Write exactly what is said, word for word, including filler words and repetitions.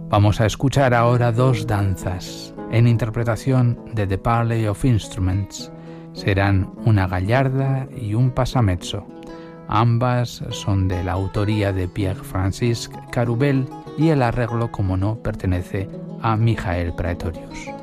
Vamos a escuchar ahora dos danzas en interpretación de The Parley of Instruments. Serán una gallarda y un passamezzo. Ambas son de la autoría de Pierre-Francisque Carubel y el arreglo, como no, pertenece a Michael Praetorius.